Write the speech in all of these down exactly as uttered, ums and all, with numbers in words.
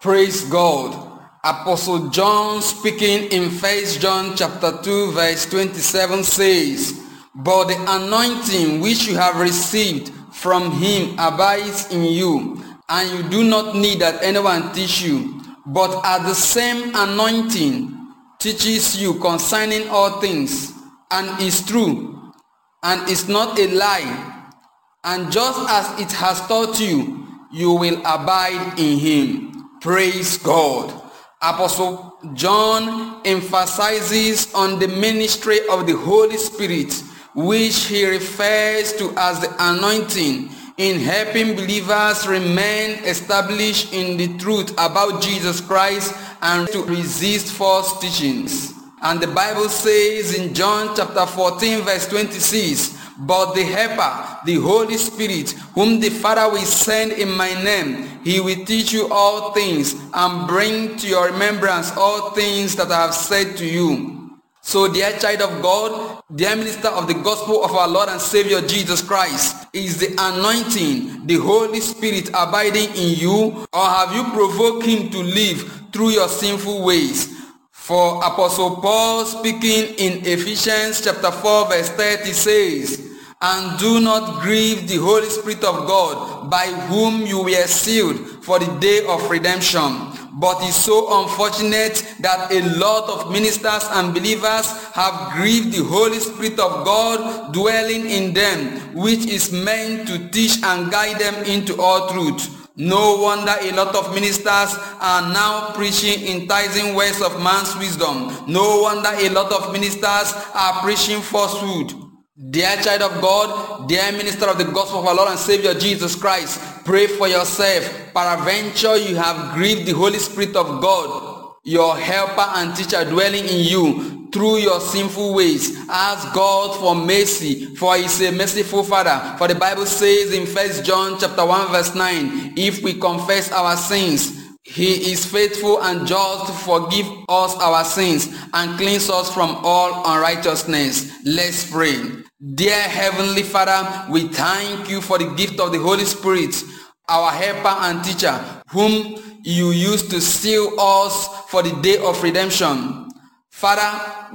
Praise God. Apostle John speaking in First John chapter two verse twenty-seven says, "But the anointing which you have received from him abides in you, and you do not need that anyone teach you, but as the same anointing teaches you concerning all things, and is true, and is not a lie, and just as it has taught you, you will abide in him." Praise God. Apostle John emphasizes on the ministry of the Holy Spirit, which he refers to as the anointing, in helping believers remain established in the truth about Jesus Christ and to resist false teachings. And the Bible says in John chapter fourteen verse twenty-six, "But the Helper, the Holy Spirit, whom the Father will send in my name, he will teach you all things and bring to your remembrance all things that I have said to you." So, dear child of God, dear minister of the gospel of our Lord and Savior Jesus Christ, is the anointing, the Holy Spirit abiding in you, or have you provoked him to live through your sinful ways? For Apostle Paul speaking in Ephesians chapter four verse thirty says, "And do not grieve the Holy Spirit of God, by whom you were sealed for the day of redemption." But it's so unfortunate that a lot of ministers and believers have grieved the Holy Spirit of God dwelling in them, which is meant to teach and guide them into all truth. No wonder a lot of ministers are now preaching enticing words of man's wisdom. No wonder a lot of ministers are preaching falsehood. Dear child of God, dear minister of the gospel of our Lord and Savior Jesus Christ, pray for yourself. Peradventure you have grieved the Holy Spirit of God, your helper and teacher dwelling in you, through your sinful ways. Ask God for mercy, for he is a merciful Father. For the Bible says in First John chapter one verse nine, "If we confess our sins, he is faithful and just to forgive us our sins and cleanse us from all unrighteousness." Let's pray. Dear Heavenly Father, we thank you for the gift of the Holy Spirit, our helper and teacher, whom you used to seal us for the day of redemption. Father,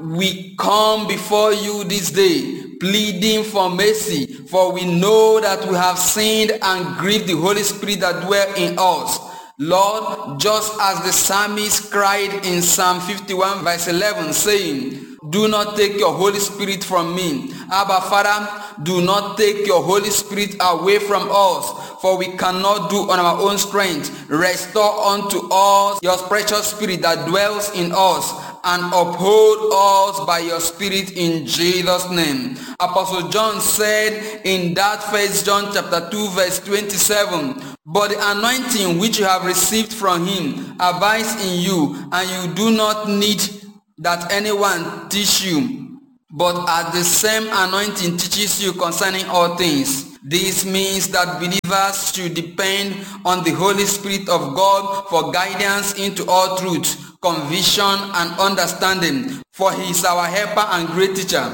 we come before you this day, pleading for mercy, for we know that we have sinned and grieved the Holy Spirit that dwells in us. Lord, just as the psalmist cried in Psalm fifty-one verse eleven, saying, "Do not take your Holy Spirit from me." Abba Father, do not take your Holy Spirit away from us, for we cannot do on our own strength. Restore unto us your precious Spirit that dwells in us, and uphold us by your Spirit in Jesus' name. Apostle John said in that First John chapter two verse twenty-seven, "But the anointing which you have received from him abides in you, and you do not need that anyone teach you, but as the same anointing teaches you concerning all things." This means that believers should depend on the Holy Spirit of God for guidance into all truth, conviction, and understanding, for he is our helper and great teacher.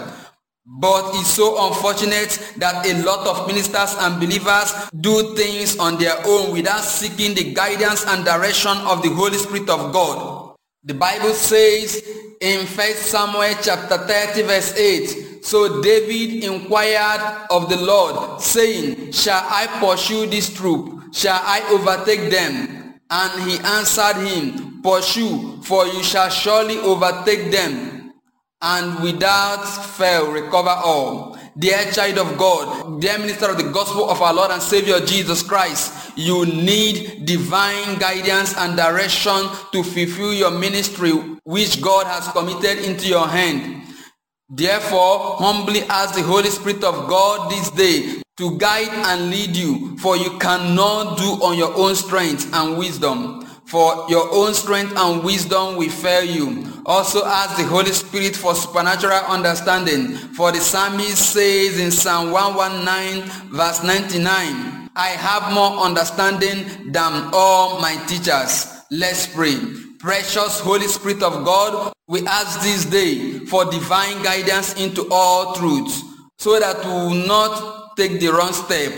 But it's so unfortunate that a lot of ministers and believers do things on their own without seeking the guidance and direction of the Holy Spirit of God. The Bible says in First Samuel chapter thirty verse eight, "So David inquired of the Lord, saying, Shall I pursue this troop? Shall I overtake them? And he answered him, Pursue, for you shall surely overtake them, and without fail recover all." Dear child of God, dear minister of the gospel of our Lord and Savior Jesus Christ, you need divine guidance and direction to fulfill your ministry which God has committed into your hand. Therefore, humbly ask the Holy Spirit of God this day to guide and lead you, for you cannot do on your own strength and wisdom. For your own strength and wisdom will fail you. Also ask the Holy Spirit for supernatural understanding. For the psalmist says in Psalm one nineteen verse ninety-nine, "I have more understanding than all my teachers." Let's pray. Precious Holy Spirit of God, we ask this day for divine guidance into all truth, so that we will not take the wrong step.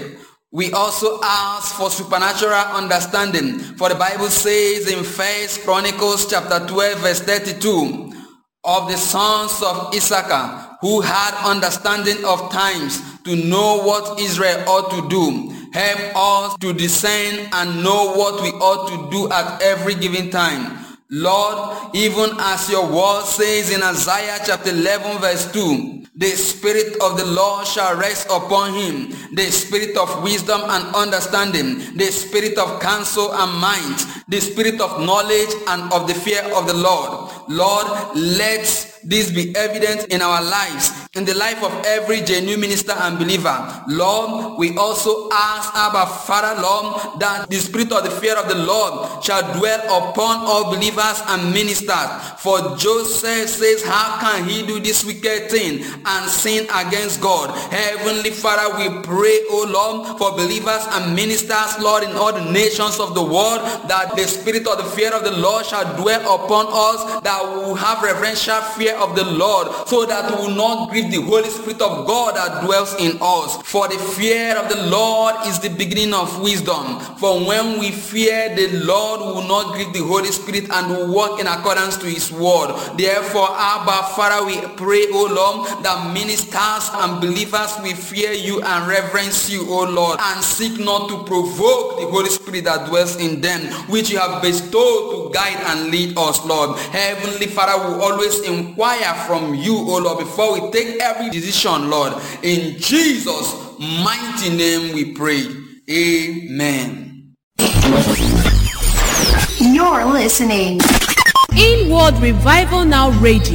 We also ask for supernatural understanding. For the Bible says in First Chronicles chapter twelve verse thirty-two, of the sons of Issachar, who had understanding of times to know what Israel ought to do. Help us to discern and know what we ought to do at every given time. Lord, even as your word says in Isaiah chapter eleven verse two, the Spirit of the Lord shall rest upon him, the Spirit of wisdom and understanding, the Spirit of counsel and might, the Spirit of knowledge and of the fear of the Lord. Lord, let this be evident in our lives, in the life of every genuine minister and believer. Lord, we also ask, Abba Father, Lord, that the spirit of the fear of the Lord shall dwell upon all believers and ministers. For Joseph says, how can he do this wicked thing and sin against God? Heavenly Father, we pray, O Lord, for believers and ministers, Lord, in all the nations of the world, that the spirit of the fear of the Lord shall dwell upon us, that we will have reverential fear of the Lord, so that we will not grieve the Holy Spirit of God that dwells in us. For the fear of the Lord is the beginning of wisdom. For when we fear the Lord, we will not grieve the Holy Spirit and will walk in accordance to his word. Therefore, Abba Father, we pray, O Lord, that ministers and believers will fear you and reverence you, O Lord, and seek not to provoke the Holy Spirit that dwells in them, which you have bestowed to guide and lead us, Lord. Heavenly Father, we always inquire from you, O Lord, before we take every decision, Lord. In Jesus' mighty name we pray. Amen. You're listening. Inward Revival Now Radio.